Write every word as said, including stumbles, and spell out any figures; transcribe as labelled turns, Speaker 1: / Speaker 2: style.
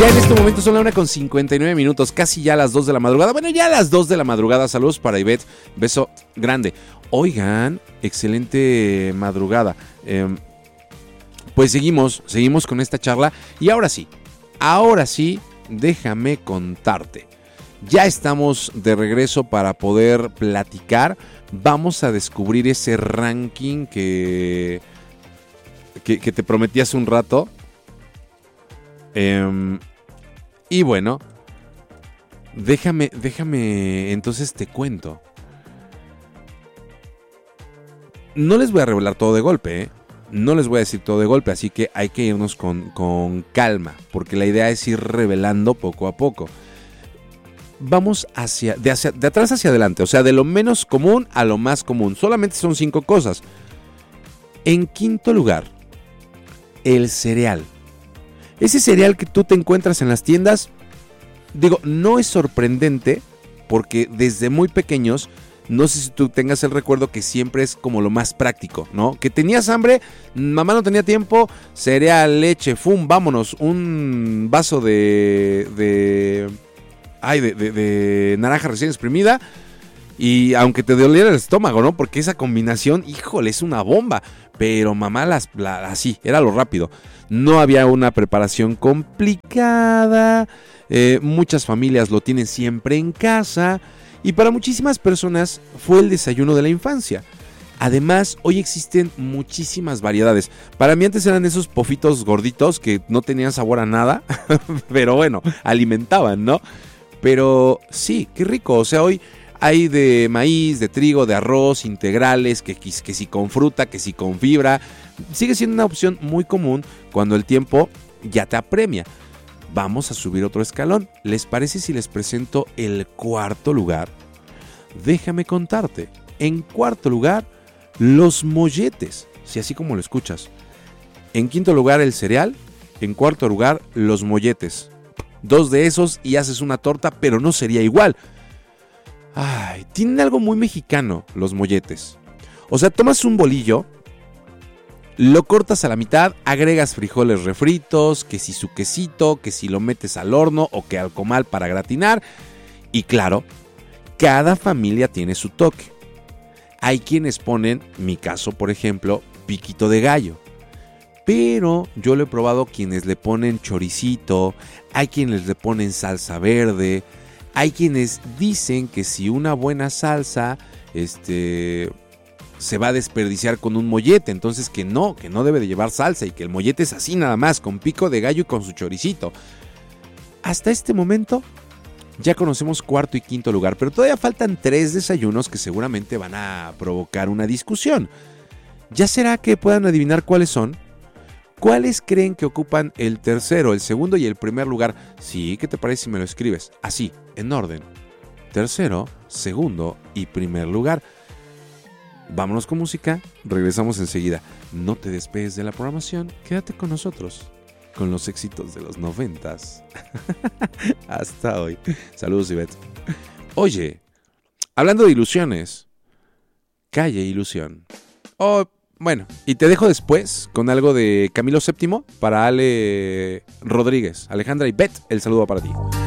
Speaker 1: Ya en este momento son la una con cincuenta y nueve minutos, casi ya a las dos de la madrugada. Bueno, ya a las dos de la madrugada. Saludos para Ivette, beso grande. Oigan, excelente madrugada. Eh, pues seguimos, seguimos con esta charla. Y ahora sí, ahora sí, déjame contarte. Ya estamos de regreso para poder platicar. Vamos a descubrir ese ranking que, que, que te prometí hace un rato. Eh, y bueno, déjame, déjame, entonces te cuento. No les voy a revelar todo de golpe, ¿eh? No les voy a decir todo de golpe, así que hay que irnos con, con calma, porque la idea es ir revelando poco a poco. Vamos hacia de, hacia, de atrás hacia adelante, o sea, de lo menos común a lo más común. Solamente son cinco cosas. En quinto lugar, el cereal. Ese cereal que tú te encuentras en las tiendas, digo, no es sorprendente porque desde muy pequeños, no sé si tú tengas el recuerdo que siempre es como lo más práctico, ¿no? Que tenías hambre, mamá no tenía tiempo, cereal, leche, fum, vámonos, un vaso de, de, ay, de, de, de naranja recién exprimida y aunque te doliera el estómago, ¿no? Porque esa combinación, híjole, es una bomba, pero mamá las, la, así, era lo rápido. No había una preparación complicada, eh, muchas familias lo tienen siempre en casa y para muchísimas personas fue el desayuno de la infancia. Además, hoy existen muchísimas variedades. Para mí antes eran esos pofitos gorditos que no tenían sabor a nada, pero bueno, alimentaban, ¿no? Pero sí, qué rico, o sea, hoy hay de maíz, de trigo, de arroz, integrales, que, que, que si con fruta, que si con fibra. Sigue siendo una opción muy común cuando el tiempo ya te apremia. Vamos a subir otro escalón. ¿Les parece si les presento el cuarto lugar? Déjame contarte. En cuarto lugar, los molletes. Si así como lo escuchas. En quinto lugar, el cereal. En cuarto lugar, los molletes. Dos de esos y haces una torta, pero no sería igual. Ay, tienen algo muy mexicano los molletes. O sea, tomas un bolillo, lo cortas a la mitad, agregas frijoles refritos, que si su quesito, que si lo metes al horno o que al comal para gratinar. Y claro, cada familia tiene su toque. Hay quienes ponen, mi caso por ejemplo, piquito de gallo. Pero yo lo he probado quienes le ponen choricito, hay quienes le ponen salsa verde. Hay quienes dicen que si una buena salsa este, se va a desperdiciar con un mollete, entonces que no, que no debe de llevar salsa y que el mollete es así nada más, con pico de gallo y con su choricito. Hasta este momento ya conocemos cuarto y quinto lugar, pero todavía faltan tres desayunos que seguramente van a provocar una discusión. ¿Ya será que puedan adivinar cuáles son? ¿Cuáles creen que ocupan el tercero, el segundo y el primer lugar? Sí, ¿qué te parece si me lo escribes? Así, en orden. Tercero, segundo y primer lugar. Vámonos con música, regresamos enseguida. No te despegues de la programación, quédate con nosotros, con los éxitos de los noventas. Hasta hoy. Saludos, Ivette. Oye, hablando de ilusiones, Calle Ilusión. Oh, bueno, y te dejo después con algo de Camilo séptimo para Ale Rodríguez. Alejandra y Bet, el saludo para ti.